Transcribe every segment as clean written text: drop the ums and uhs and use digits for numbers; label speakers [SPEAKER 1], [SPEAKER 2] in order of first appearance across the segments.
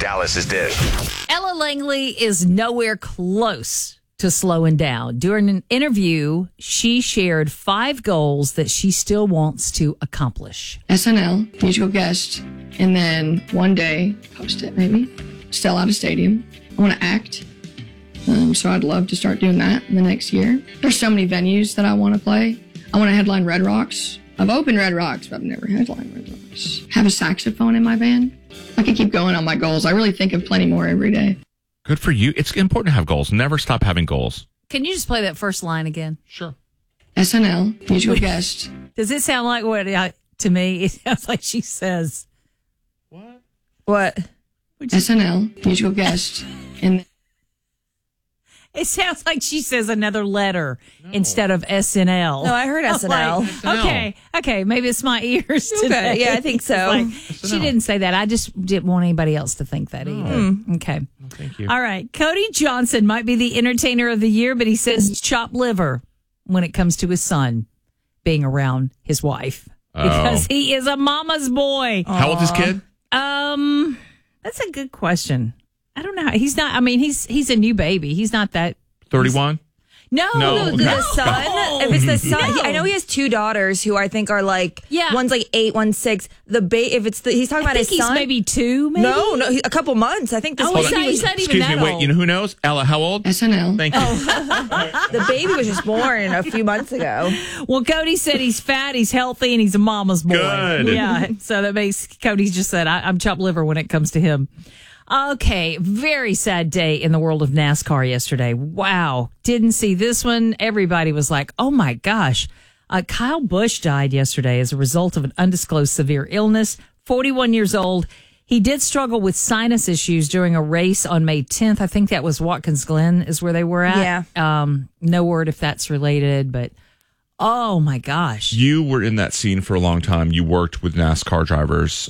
[SPEAKER 1] Dallas's Dish.
[SPEAKER 2] Ella Langley is nowhere close to slowing down. During an interview, she shared 5 goals that she still wants to accomplish.
[SPEAKER 3] SNL, musical guest, and then one day, host it maybe, sell out a stadium. I want to act, so I'd love to start doing that in the next year. There's so many venues that I want to play. I want to headline Red Rocks. I've opened Red Rocks, but I've never headlined Red Rocks. Have a saxophone in my band. I could keep going on my goals. I really think of plenty more every day.
[SPEAKER 4] Good for you. It's important to have goals. Never stop having goals.
[SPEAKER 2] Can you just play that first line again?
[SPEAKER 4] Sure.
[SPEAKER 3] SNL, musical guest.
[SPEAKER 2] Does it sound like what to me? It sounds like she says,
[SPEAKER 5] What?
[SPEAKER 3] SNL, musical guest, and
[SPEAKER 2] it sounds like she says another letter instead of SNL.
[SPEAKER 5] No, I heard SNL.
[SPEAKER 2] Like, okay. Maybe it's my ears today.
[SPEAKER 5] Okay, yeah, I think so.
[SPEAKER 2] Like, she didn't say that. I just didn't want anybody else to think that either. Okay.
[SPEAKER 4] Well, thank you.
[SPEAKER 2] All right. Cody Johnson might be the entertainer of the year, but he says chopped liver when it comes to his son being around his wife because he is a mama's boy.
[SPEAKER 4] How old is his kid?
[SPEAKER 2] That's a good question. I don't know. He's not. I mean, he's a new baby. He's not that
[SPEAKER 4] 31.
[SPEAKER 2] No.
[SPEAKER 5] The son. If it's the son,
[SPEAKER 2] No.
[SPEAKER 5] I know he has 2 daughters who I think are like.
[SPEAKER 2] Yeah.
[SPEAKER 5] One's like 8, one's 6. If it's he's talking
[SPEAKER 2] I
[SPEAKER 5] about
[SPEAKER 2] think
[SPEAKER 5] his
[SPEAKER 2] he's
[SPEAKER 5] son.
[SPEAKER 2] maybe 2. Maybe
[SPEAKER 5] No, a couple months. I think this
[SPEAKER 2] Oh,
[SPEAKER 5] baby
[SPEAKER 2] he's not even
[SPEAKER 4] Excuse
[SPEAKER 2] that
[SPEAKER 4] me. Wait.
[SPEAKER 2] old.
[SPEAKER 4] You know who knows? Ella, how old?
[SPEAKER 3] SNL.
[SPEAKER 4] Thank you.
[SPEAKER 5] the baby was just born a few months ago.
[SPEAKER 2] Well, Cody said he's fat, he's healthy, and he's a mama's boy.
[SPEAKER 4] Good.
[SPEAKER 2] Yeah. So that makes Cody just said I'm chopped liver when it comes to him. Okay, very sad day in the world of NASCAR yesterday. Wow. Didn't see this one. Everybody was like, oh my gosh. Kyle Busch died yesterday as a result of an undisclosed severe illness, 41 years old. He did struggle with sinus issues during a race on May 10th. I think that was Watkins Glen is where they were at.
[SPEAKER 5] Yeah.
[SPEAKER 2] No word if that's related, but oh my gosh.
[SPEAKER 4] You were in that scene for a long time. You worked with NASCAR drivers.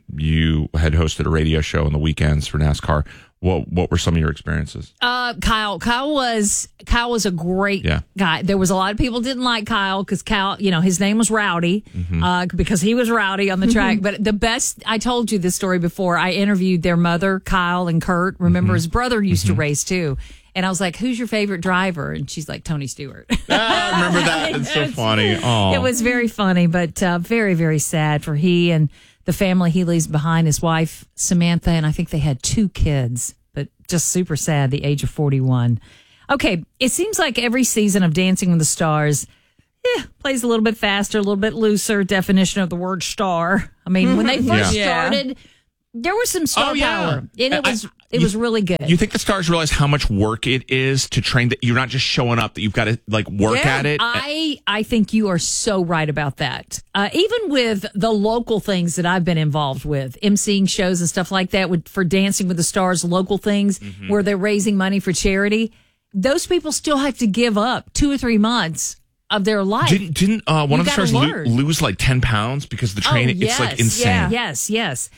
[SPEAKER 4] You had hosted a radio show on the weekends for NASCAR. What were some of your experiences?
[SPEAKER 2] Kyle was a great guy. There was a lot of people didn't like Kyle because Kyle, his name was Rowdy because he was rowdy on the track. But the best, I told you this story before. I interviewed their mother, Kyle and Kurt. Remember, his brother used to race too. And I was like, who's your favorite driver? And she's like, Tony Stewart.
[SPEAKER 4] I remember that. It's so funny. Oh.
[SPEAKER 2] It was very funny, but very, very sad for he and the family he leaves behind, his wife, Samantha, and I think they had 2 kids, but just super sad, the age of 41. Okay, it seems like every season of Dancing with the Stars plays a little bit faster, a little bit looser definition of the word star. I mean, when they first started, there was some star power, and it was really good.
[SPEAKER 4] You think the stars realize how much work it is to train that you're not just showing up, that you've got to work at it?
[SPEAKER 2] I think you are so right about that. Even with the local things that I've been involved with, emceeing shows and stuff like that for Dancing with the Stars, local things where they're raising money for charity, those people still have to give up 2 or 3 months of their life.
[SPEAKER 4] Didn't one of the stars lose like 10 pounds because of the training?
[SPEAKER 2] Yes.
[SPEAKER 4] It's like insane.
[SPEAKER 2] Yes.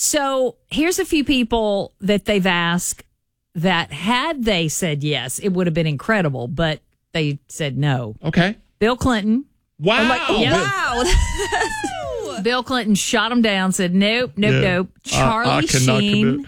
[SPEAKER 2] So here's a few people that they've asked that had they said yes, it would have been incredible, but they said no.
[SPEAKER 4] Okay.
[SPEAKER 2] Bill Clinton.
[SPEAKER 4] Wow.
[SPEAKER 5] I'm like, wow.
[SPEAKER 2] Bill Clinton shot him down, said nope. Charlie Sheen.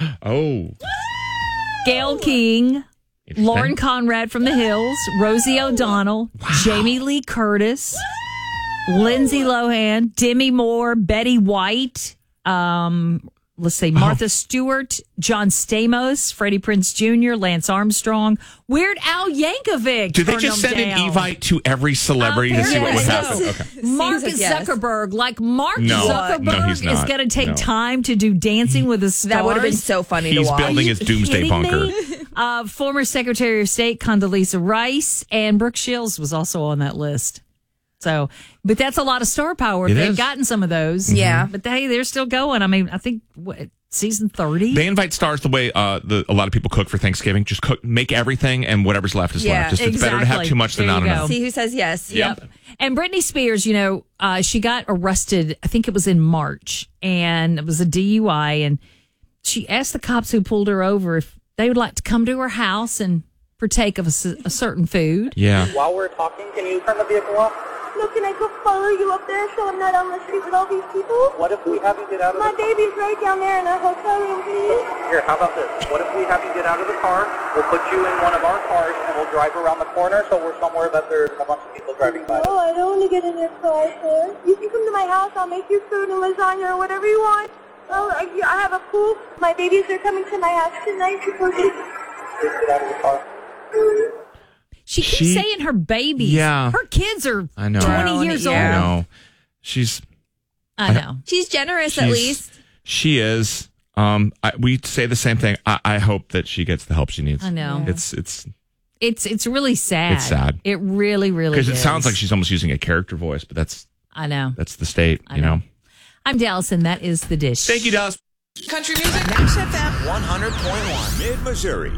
[SPEAKER 2] Gail King. Lauren Conrad from The Hills. Rosie O'Donnell. Jamie Lee Curtis. Lindsay Lohan. Demi Moore. Betty White. Let's say Martha Stewart, John Stamos, Freddie Prinze Jr., Lance Armstrong, Weird Al Yankovic.
[SPEAKER 4] Did they just send an Evite to every celebrity to see what would happen? Okay.
[SPEAKER 2] Mark Zuckerberg, Zuckerberg
[SPEAKER 4] no, he's not.
[SPEAKER 2] is going to take time to do Dancing with the Stars.
[SPEAKER 5] That would have been so funny to watch.
[SPEAKER 4] He's building his doomsday bunker.
[SPEAKER 2] Former Secretary of State Condoleezza Rice and Brooke Shields was also on that list. So, but that's a lot of star power. They've gotten some of those.
[SPEAKER 5] Yeah.
[SPEAKER 2] But they're still going. I mean, I think, season 30?
[SPEAKER 4] They invite stars the way a lot of people cook for Thanksgiving. Just make everything, and whatever's left is left. Just, it's better to have too much than not enough.
[SPEAKER 5] See who says yes.
[SPEAKER 2] Yep. And Britney Spears, she got arrested, I think it was in March, and it was a DUI, and she asked the cops who pulled her over if they would like to come to her house and partake of a certain food.
[SPEAKER 4] Yeah.
[SPEAKER 6] While we're talking, can you turn the vehicle off?
[SPEAKER 1] No, can I go follow you up there so I'm not on the street with all these people?
[SPEAKER 6] What if we have you get out of
[SPEAKER 1] My baby's right down there in a hotel room, please.
[SPEAKER 6] Here, how about this? What if we have you get out of the car, we'll put you in one of our cars, and we'll drive around the corner so we're somewhere that there's a bunch of people driving by.
[SPEAKER 1] Oh, I don't want to get in your car, sir. You can come to my house. I'll make you food and lasagna or whatever you want. Oh, I have a pool. My babies are coming to my house tonight before she...
[SPEAKER 6] Get out of the car.
[SPEAKER 2] She keeps saying her babies.
[SPEAKER 4] Yeah.
[SPEAKER 2] Her kids are
[SPEAKER 4] I know.
[SPEAKER 2] 20 years old.
[SPEAKER 4] I know. She's
[SPEAKER 5] She's generous at least.
[SPEAKER 4] She is. We say the same thing. I hope that she gets the help she needs.
[SPEAKER 2] I know.
[SPEAKER 4] It's
[SPEAKER 2] really sad.
[SPEAKER 4] It's sad.
[SPEAKER 2] It really, really is.
[SPEAKER 4] Because it sounds like she's almost using a character voice, but that's the state, you know.
[SPEAKER 2] I'm Dallas, and that is The Dish.
[SPEAKER 4] Thank you, Dallas.
[SPEAKER 7] Country music, Max FM 100.1.
[SPEAKER 8] Mid-Missouri.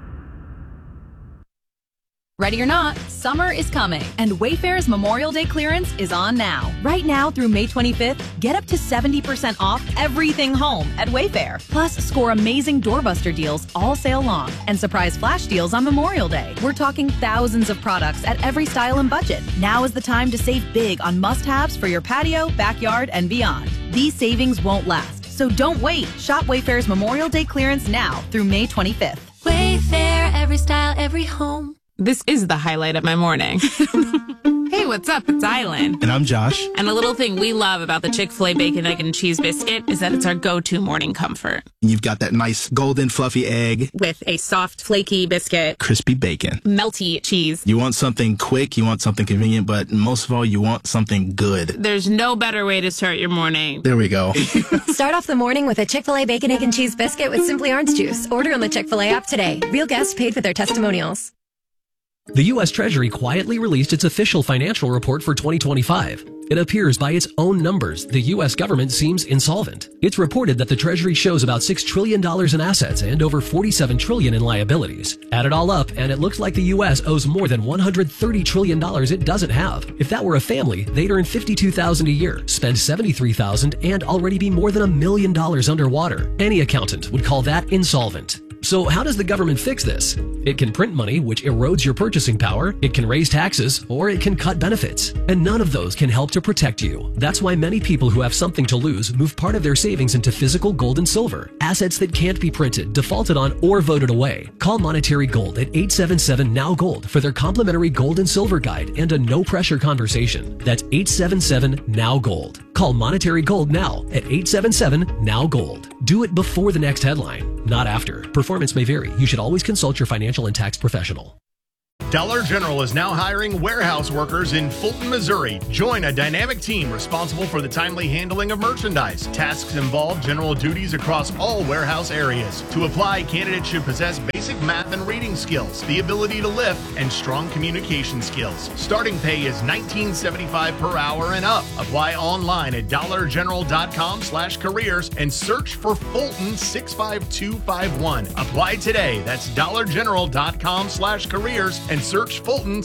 [SPEAKER 9] Ready or not, summer is coming, and Wayfair's Memorial Day clearance is on now. Right now through May 25th, get up to 70% off everything home at Wayfair. Plus, score amazing doorbuster deals all sale long and surprise flash deals on Memorial Day. We're talking thousands of products at every style and budget. Now is the time to save big on must-haves for your patio, backyard, and beyond. These savings won't last, so don't wait. Shop Wayfair's Memorial Day clearance now through May 25th.
[SPEAKER 10] Wayfair, every style, every home.
[SPEAKER 11] This is the highlight of my morning. Hey, what's up? It's Island.
[SPEAKER 12] And I'm Josh.
[SPEAKER 11] And a little thing we love about the Chick-fil-A Bacon, Egg, and Cheese Biscuit is that it's our go-to morning comfort.
[SPEAKER 12] You've got that nice golden fluffy egg.
[SPEAKER 11] With a soft, flaky biscuit.
[SPEAKER 12] Crispy bacon.
[SPEAKER 11] Melty cheese.
[SPEAKER 12] You want something quick, you want something convenient, but most of all, you want something good.
[SPEAKER 11] There's no better way to start your morning.
[SPEAKER 12] There we go.
[SPEAKER 10] Start off the morning with a Chick-fil-A Bacon, Egg, and Cheese Biscuit with Simply Orange Juice. Order on the Chick-fil-A app today. Real guests paid for their testimonials.
[SPEAKER 13] The U.S. Treasury quietly released its official financial report for 2025. It appears by its own numbers, the U.S. government seems insolvent. It's reported that the Treasury shows about $6 trillion in assets and over $47 trillion in liabilities. Add it all up, and it looks like the U.S. owes more than $130 trillion it doesn't have. If that were a family, they'd earn $52,000 a year, spend $73,000, and already be more than $1 million underwater. Any accountant would call that insolvent. So how does the government fix this? It can print money, which erodes your purchasing power, it can raise taxes, or it can cut benefits. And none of those can help to protect you. That's why many people who have something to lose move part of their savings into physical gold and silver, assets that can't be printed, defaulted on, or voted away. Call Monetary Gold at 877-NOW-GOLD for their complimentary gold and silver guide and a no-pressure conversation. That's 877-NOW-GOLD. Call Monetary Gold now at 877-NOW-GOLD. Do it before the next headline, not after. Performance may vary. You should always consult your financial and tax professional.
[SPEAKER 14] Dollar General is now hiring warehouse workers in Fulton, Missouri. Join a dynamic team responsible for the timely handling of merchandise. Tasks involve general duties across all warehouse areas. To apply, candidates should possess basic math and reading skills, the ability to lift, and strong communication skills. Starting pay is $19.75 per hour and up. Apply online at dollargeneral.com/careers and search for Fulton 65251. Apply today. That's dollargeneral.com/careers and search Fulton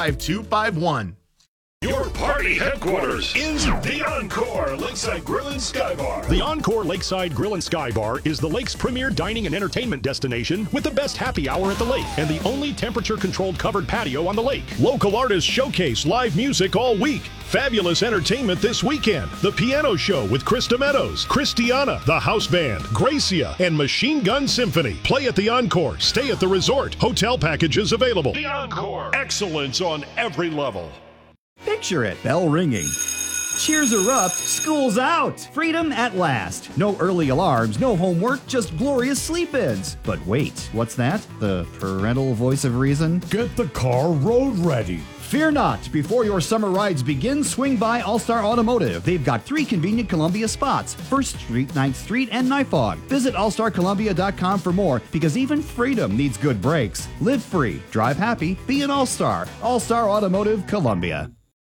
[SPEAKER 14] 65251.
[SPEAKER 8] Your party headquarters is the Encore Lakeside Grill and Sky Bar.
[SPEAKER 15] The Encore Lakeside Grill and Sky Bar is the lake's premier dining and entertainment destination with the best happy hour at the lake and the only temperature-controlled covered patio on the lake. Local artists showcase live music all week. Fabulous entertainment this weekend. The Piano Show with Krista Meadows, Christiana, the House Band, Gracia, and Machine Gun Symphony. Play at the Encore. Stay at the resort. Hotel packages available.
[SPEAKER 8] The Encore.
[SPEAKER 15] Excellence on every level.
[SPEAKER 16] Picture it, bell ringing. Cheers erupt, school's out. Freedom at last. No early alarms, no homework, just glorious sleep-ins. But wait, what's that? The parental voice of reason?
[SPEAKER 17] Get the car road ready.
[SPEAKER 16] Fear not. Before your summer rides begin, swing by All-Star Automotive. They've got 3 convenient Columbia spots, 1st Street, 9th Street, and Nifog. Visit allstarcolumbia.com for more, because even freedom needs good brakes. Live free, drive happy, be an all-star. All-Star Automotive, Columbia.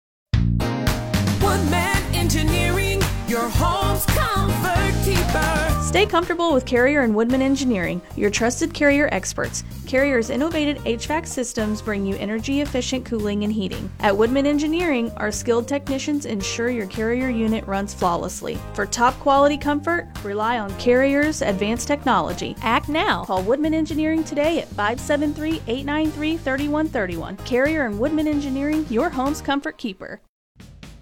[SPEAKER 7] One Man Engineering, your home's comfort keeper.
[SPEAKER 18] Stay comfortable with Carrier and Woodman Engineering, your trusted Carrier experts. Carrier's innovative HVAC systems bring you energy-efficient cooling and heating. At Woodman Engineering, our skilled technicians ensure your Carrier unit runs flawlessly. For top-quality comfort, rely on Carrier's advanced technology. Act now. Call Woodman Engineering today at 573-893-3131. Carrier and Woodman Engineering, your home's comfort keeper.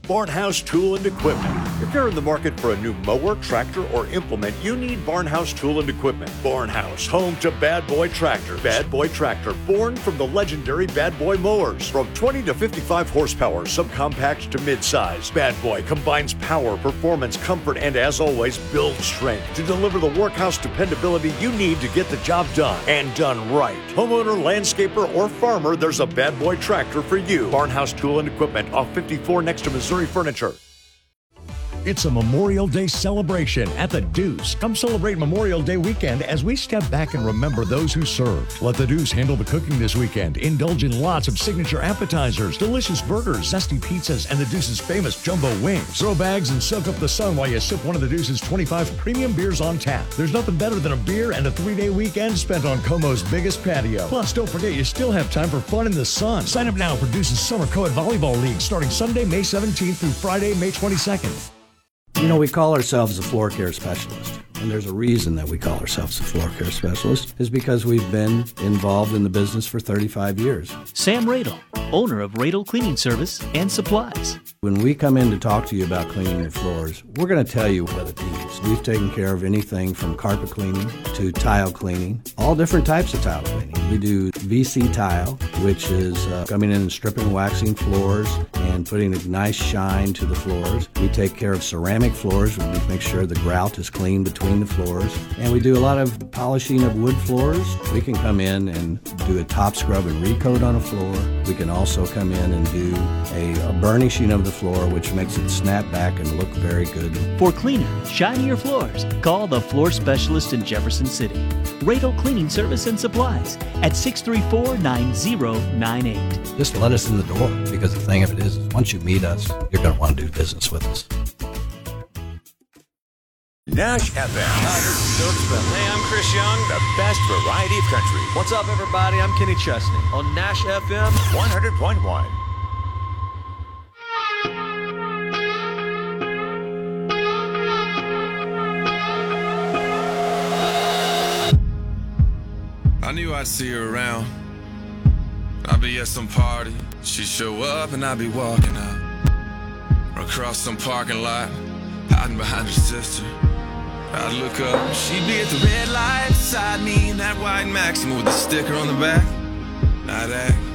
[SPEAKER 19] Barnhouse Tool and Equipment. If you're in the market for a new mower, tractor, or implement, you need Barnhouse Tool and Equipment. Barnhouse, home to Bad Boy Tractor. Bad Boy Tractor, born from the legendary Bad Boy mowers. From 20 to 55 horsepower, subcompact to midsize, Bad Boy combines power, performance, comfort, and as always, build strength to deliver the workhouse dependability you need to get the job done and done right. Homeowner, landscaper, or farmer, there's a Bad Boy Tractor for you. Barnhouse Tool and Equipment off 54 next to Missouri Furniture.
[SPEAKER 17] It's a Memorial Day celebration at the Deuce. Come celebrate Memorial Day weekend as we step back and remember those who served. Let the Deuce handle the cooking this weekend. Indulge in lots of signature appetizers, delicious burgers, zesty pizzas, and the Deuce's famous jumbo wings. Throw bags and soak up the sun while you sip one of the Deuce's 25 premium beers on tap. There's nothing better than a beer and a 3-day weekend spent on Como's biggest patio. Plus, don't forget you still have time for fun in the sun. Sign up now for Deuce's Summer Co-ed Volleyball League starting Sunday, May 17th through Friday, May 22nd.
[SPEAKER 20] You know, we call ourselves a floor care specialist, and there's a reason that we call ourselves a floor care specialist, is because we've been involved in the business for 35 years.
[SPEAKER 21] Sam Radel, owner of Radel Cleaning Service and Supplies.
[SPEAKER 20] When we come in to talk to you about cleaning your floors, we're going to tell you what it needs. We've taken care of anything from carpet cleaning to tile cleaning, all different types of tile cleaning. We do VC tile, which is coming in and stripping, waxing floors, and putting a nice shine to the floors. We take care of ceramic floors. We make sure the grout is clean between the floors. And we do a lot of polishing of wood floors. We can come in and do a top scrub and recoat on a floor. We can also come in and do a burnishing of the floor, which makes it snap back and look very good.
[SPEAKER 21] For cleaner, shinier floors, call the floor specialist in Jefferson City. Radel Cleaning Service and Supplies at 634-9098.
[SPEAKER 20] Just let us in the door, because the thing of it is once you meet us, you're going to want to do business with us.
[SPEAKER 22] Nash FM. Hey, I'm Chris Young. The best variety of country.
[SPEAKER 23] What's up, everybody? I'm Kenny Chesney on Nash FM
[SPEAKER 22] 100.1.
[SPEAKER 24] I knew I'd see her around. I'd be at some party, she'd show up and I'd be walking out. Or across some parking lot, hiding behind her sister. I'd look up, she'd be at the red light beside me in that white Maxima with a sticker on the back. I'd act